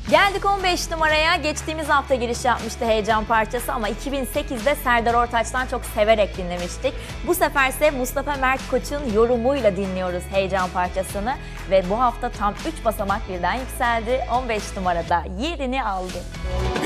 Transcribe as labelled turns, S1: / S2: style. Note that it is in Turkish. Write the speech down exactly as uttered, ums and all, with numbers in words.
S1: Geldik on beş numaraya. Geçtiğimiz hafta giriş yapmıştı Heyecan parçası ama iki bin sekizde Serdar Ortaç'tan çok severek dinlemiştik. Bu sefer ise Mustafa Mert Koç'un yorumuyla dinliyoruz Heyecan parçasını ve bu hafta tam üç basamak birden yükseldi. on beş numarada yerini aldı.